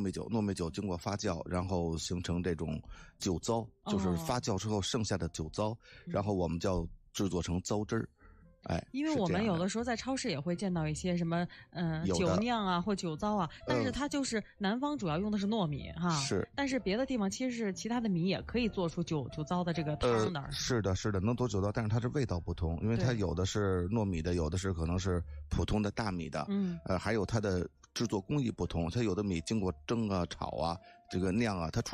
米酒，糯米酒经过发酵，然后形成这种酒糟，就是发酵之后剩下的酒糟，然后我们叫制作成糟汁儿。哎， 因为我们有的时候在超市也会见到一些什么酒酿啊或酒糟啊，但是它就是南方主要用的是糯米哈， 是， 但是别的地方其实是其他的米也可以做出酒糟的这个汤的。 是的，是的，能做酒糟，但是它是味道不同，因为它有的是糯米的，有的是可能是普通的大米的，还有它的制作工艺不同，它有的米经过蒸啊、炒啊、这个酿啊，它出来